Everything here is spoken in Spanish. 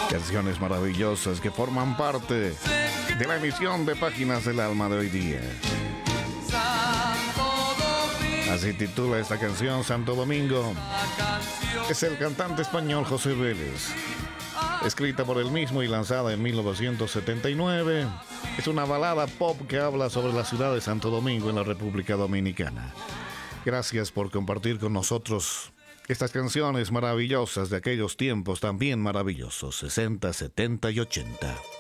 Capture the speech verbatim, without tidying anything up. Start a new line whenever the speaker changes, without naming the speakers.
Canciones maravillosas que forman parte de la emisión de Páginas del Alma de hoy día. Así titula esta canción Santo Domingo. Es el cantante español José Vélez. Escrita por él mismo y lanzada en mil novecientos setenta y nueve. Es una balada pop que habla sobre la ciudad de Santo Domingo en la República Dominicana. Gracias por compartir con nosotros estas canciones maravillosas de aquellos tiempos también maravillosos, sesenta, setenta y ochenta.